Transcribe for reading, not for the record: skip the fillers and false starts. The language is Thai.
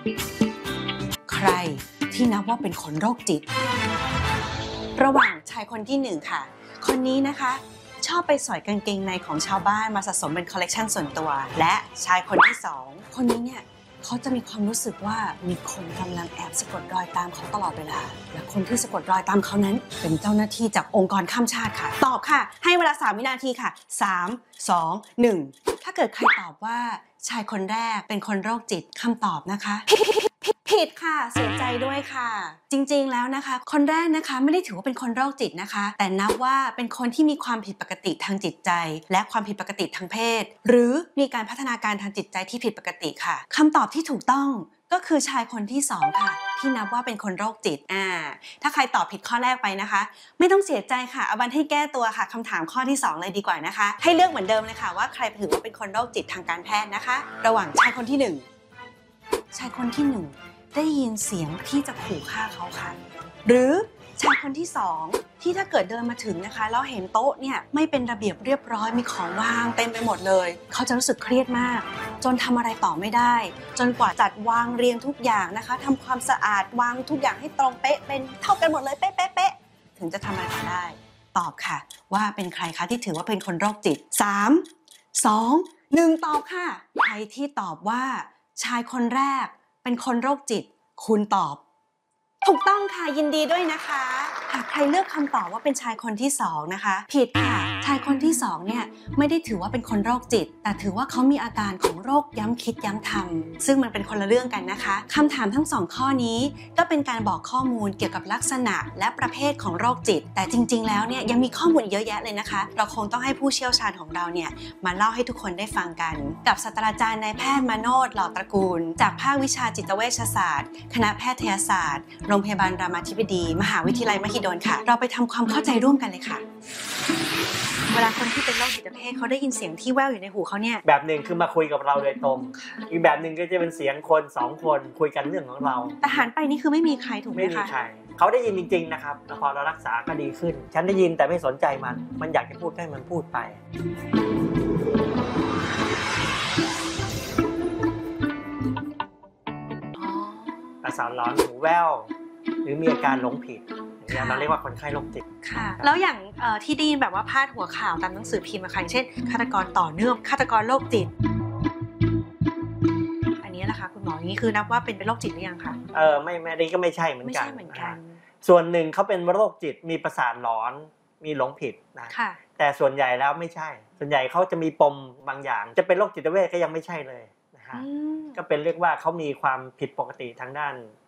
ใครที่นับว่าเป็นคนโรคจิตระหว่างชายคนที่1ค่ะคนนี้นะคะชอบไปสอยกางเกงในของชาวบ้านมาสะสมเป็นคอลเลกชันส่วนตัวและชายคนที่2คนนี้เนี่ยเขาจะมีความรู้สึกว่ามีคนกำลังแอบสะกดรอยตามเขาตลอดเวลาและคนที่สะกดรอยตามเขานั้นเป็นเจ้าหน้าที่จากองค์กรข้ามชาติค่ะตอบค่ะให้เวลา3 วินาทีค่ะ3 2 1ถ้าเกิดใครตอบว่าชายคนแรกเป็นคนโรคจิตคำตอบนะคะผิดค่ะเสียใจด้วยค่ะจริงๆแล้วนะคะคนแรกนะคะไม่ได้ถือว่าเป็นคนโรคจิตนะคะแต่นับว่าเป็นคนที่มีความผิดปกติทางจิตใจและความผิดปกติทางเพศหรือมีการพัฒนาการทางจิตใจที่ผิดปกติค่ะคำตอบที่ถูกต้องก็คือชายคนที่2ค่ะที่นับว่าเป็นคนโรคจิตถ้าใครตอบผิดข้อแรกไปนะคะไม่ต้องเสียใจค่ะเอาบันให้แก้ตัวค่ะคำถามข้อที่2เลยดีกว่านะคะให้เลือกเหมือนเดิมเลยค่ะว่าใครถือว่าเป็นคนโรคจิตทางการแพทย์นะคะระหว่างชายคนที่1ชายคนที่1ได้ยินเสียงที่จะขู่ฆ่าเขาค่ะหรือชายคนที่2ที่ถ้าเกิดเดินมาถึงนะคะแล้วเห็นโต๊ะเนี่ยไม่เป็นระเบียบเรียบร้อยมีของวางเต็มไปหมดเลยเขาจะรู้สึกเครียดมากจนทำอะไรต่อไม่ได้จนกว่าจัดวางเรียงทุกอย่างนะคะทำความสะอาดวางทุกอย่างให้ตรงเป๊ะเป็นเท่ากันหมดเลยเป๊ะๆถึงจะทำอะไรต่อได้ตอบค่ะว่าเป็นใครคะที่ถือว่าเป็นคนโรคจิต3 2 1ตอบค่ะใครที่ตอบว่าชายคนแรกเป็นคนโรคจิตคุณตอบถูกต้องค่ะยินดีด้วยนะคะหากใครเลือกคำตอบว่าเป็นชายคนที่2นะคะผิดค่ะชายคนที่2เนี่ยไม่ได้ถือว่าเป็นคนโรคจิตแต่ถือว่าเขามีอาการของโรคย้ำคิดย้ำทำซึ่งมันเป็นคนละเรื่องกันนะคะคำถามทั้ง2ข้อนี้ก็เป็นการบอกข้อมูลเกี่ยวกับลักษณะและประเภทของโรคจิตแต่จริงๆแล้วเนี่ยยังมีข้อมูลเยอะแยะเลยนะคะเราคงต้องให้ผู้เชี่ยวชาญของเราเนี่ยมาเล่าให้ทุกคนได้ฟังกันกับศาสตราจารย์นายแพทย์มโนช หล่อตระกูลจากภาควิชาจิตเวชศาสตร์คณะแพทยศาสตร์โรงพยาบาลรามาธิบดีมหาวิทยาลัยมหิดลค่ะเราไปทำความเข้าใจร่วมกันเลยค่ะเวลาคนที่เป็นโรคจิตเภทเขาได้ยินเสียงที่แว่วอยู่ในหูเขาเนี่ยแบบหนึ่งคือมาคุยกับเราโดยตรงอีกแบบหนึ่งก็จะเป็นเสียงคน2 คนคุยกันเรื่องของเราแต่หันไปนี่คือไม่มีใครถูกไหมคะไม่มีใครเขาได้ยินจริงๆนะครับพอเรารักษาก็ดีขึ้นฉันได้ยินแต่ไม่สนใจมันอยากจะพูดให้มันพูดไปประสาทหลอนหูแว่วหรือมีอาการหลงผิดอย่างนี้เราเรียกว่าคนไข้โรคจิตค่ะแล้วอย่างที่ได้ยินแบบว่าพาดหัวข่าวตามหนังสือพิมพ์อะค่ะเช่นฆาตกรต่อเนื่องฆาตกรโรคจิตอันนี้นะคะคุณหมออย่างนี้คือนับว่าเป็นโรคจิตหรือยังคะไม่ได้ก็ไม่ใช่เหมือนกันส่วนหนึ่งเขาเป็นโรคจิตมีประสาทหลอนมีหลงผิดนะแต่ส่วนใหญ่แล้วไม่ใช่ส่วนใหญ่เขาจะมีปมบางอย่างจะเป็นโรคจิตเวชก็ยังไม่ใช่เลยนะฮะก็เป็นเรียกว่าเขามีความผิดปกติทางด้าน